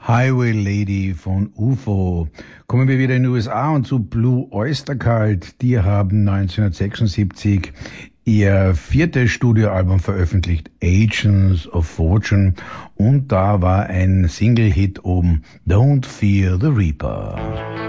Highway Lady von UFO. Kommen wir wieder in die USA und zu Blue Oyster Cult. Die haben 1976 ihr viertes Studioalbum veröffentlicht, Agents of Fortune. Und da war ein Single-Hit oben, Don't Fear the Reaper.